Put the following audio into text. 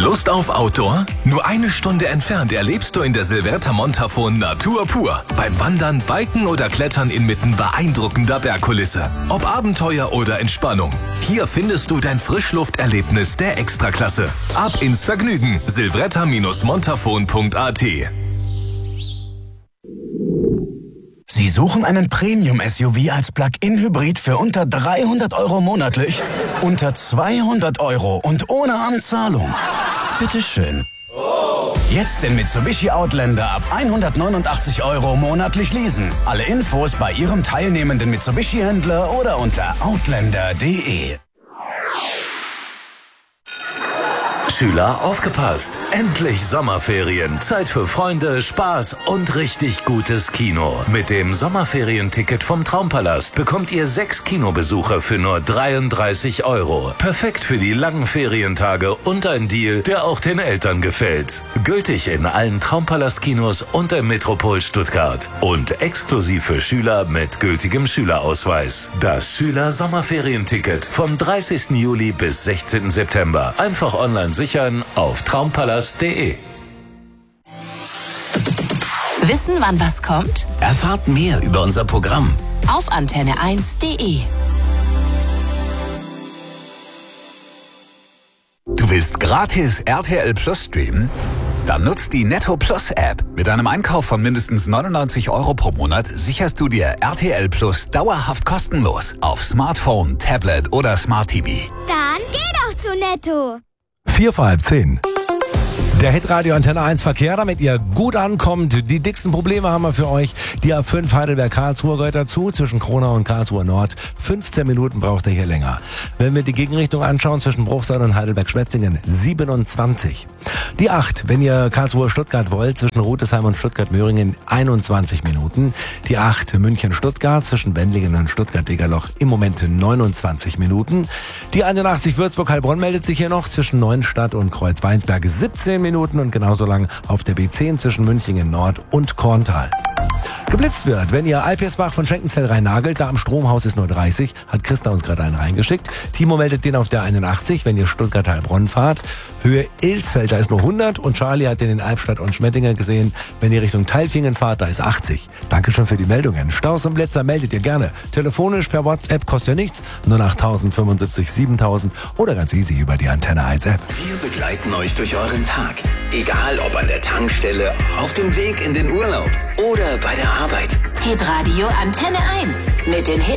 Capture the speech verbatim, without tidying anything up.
Lust auf Outdoor? Nur eine Stunde entfernt erlebst du in der Silverta Montafon Natur pur. Beim Wandern, Biken oder Klettern inmitten beeindruckender Bergkulisse. Ob Abenteuer oder Entspannung. Hier findest du dein Frischlufterlebnis der Extraklasse. Ab ins Vergnügen. silvretta montafon punkt a t. Sie suchen einen Premium-S U V als Plug-in-Hybrid für unter dreihundert Euro monatlich? Unter zweihundert Euro und ohne Anzahlung? Bitteschön. Jetzt den Mitsubishi Outlander ab hundertneunundachtzig Euro monatlich leasen. Alle Infos bei Ihrem teilnehmenden Mitsubishi-Händler oder unter outlander punkt de. Schüler, aufgepasst! Endlich Sommerferien. Zeit für Freunde, Spaß und richtig gutes Kino. Mit dem Sommerferienticket vom Traumpalast bekommt ihr sechs Kinobesuche für nur dreiunddreißig Euro. Perfekt für die langen Ferientage und ein Deal, der auch den Eltern gefällt. Gültig in allen Traumpalast-Kinos und im Metropol Stuttgart. Und exklusiv für Schüler mit gültigem Schülerausweis. Das Schüler-Sommerferienticket vom dreißigsten Juli bis sechzehnten September. Einfach online sichern auf traumpalast punkt de. Wissen, wann was kommt? Erfahrt mehr über unser Programm Auf antenne eins punkt de. Du willst gratis R T L Plus streamen? Dann nutzt die Netto Plus App. Mit einem Einkauf von mindestens neunundneunzig Euro pro Monat sicherst du dir R T L Plus dauerhaft kostenlos auf Smartphone, Tablet oder Smart T V. Dann geh doch zu Netto. Vier vor halb zehn. Der Hitradio Antenne eins Verkehr, damit ihr gut ankommt. Die dicksten Probleme haben wir für euch. Die A fünf Heidelberg-Karlsruhe gehört dazu, zwischen Kronau und Karlsruhe Nord. fünfzehn Minuten braucht ihr hier länger. Wenn wir die Gegenrichtung anschauen, zwischen Bruchsal und Heidelberg-Schwetzingen, siebenundzwanzig. Die acht, wenn ihr Karlsruhe-Stuttgart wollt, zwischen Rudesheim und Stuttgart-Möhringen, einundzwanzig Minuten. Die acht München-Stuttgart, zwischen Wendlingen und Stuttgart-Degerloch, im Moment neunundzwanzig Minuten. Die einundachtzig Würzburg-Heilbronn meldet sich hier noch, zwischen Neuenstadt und Kreuzweinsberg, siebzehn Minuten und genauso lang auf der B zehn zwischen Münchingen Nord und Korntal. Geblitzt wird, wenn ihr Alpirsbach von Schenkenzell reinagelt, da am Stromhaus ist nur dreißig, hat Christa uns gerade einen reingeschickt. Timo meldet den auf der einundachtzig, wenn ihr Stuttgart-Heilbronn fahrt. Höhe Ilsfeld, da ist nur hundert und Charlie hat den in Albstadt und Schmettingen gesehen. Wenn ihr Richtung Tailfingen fahrt, da ist achtzig. Dankeschön für die Meldungen. Staus und Blitzer meldet ihr gerne. Telefonisch per WhatsApp kostet ja nichts. null acht null null fünfundsiebzig siebentausend oder ganz easy über die Antenne eins App. Wir begleiten euch durch euren Tag. Egal ob an der Tankstelle, auf dem Weg in den Urlaub oder bei der Arbeit. Hitradio Antenne eins mit den Hits.